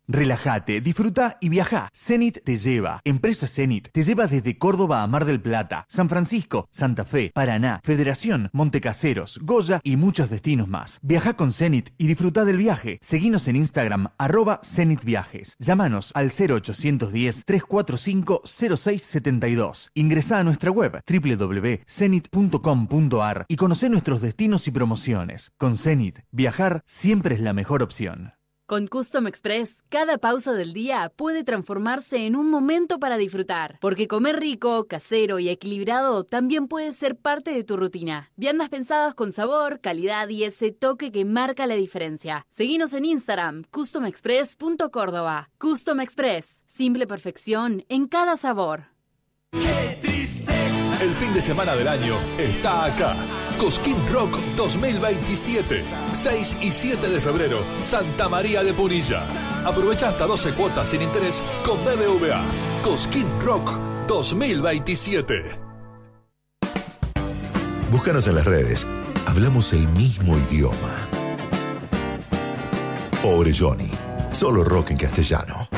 Relájate, disfruta y viaja. Zenit te lleva. Empresa Zenit te lleva desde Córdoba a Mar del Plata, San Francisco, Santa Fe, Paraná, Federación, Montecaseros, Goya y muchos destinos más. Viaja con Zenit y disfruta del viaje. Seguinos en Instagram, @ZenitViajes. Llámanos al 0810-345-0672. Ingresá a nuestra web www.zenit.com.ar y conocé nuestros destinos y promociones. Con Zenit, viajar siempre es la mejor opción. Con Custom Express, cada pausa del día puede transformarse en un momento para disfrutar, porque comer rico, casero y equilibrado también puede ser parte de tu rutina. Viandas pensadas con sabor, calidad y ese toque que marca la diferencia. Seguinos en Instagram, customexpress.córdoba. Custom Express, simple perfección en cada sabor. ¡Qué tristeza! El fin de semana del año está acá. Cosquín Rock 2027. 6 y 7 de febrero, Santa María de Punilla. Aprovecha hasta 12 cuotas sin interés con BBVA. Cosquín Rock 2027. Búscanos en las redes. Hablamos el mismo idioma. Pobre Johnny. Solo rock en castellano.